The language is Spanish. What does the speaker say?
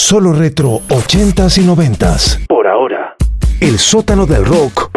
Solo retro 80s y 90s. Por ahora. El sótano del rock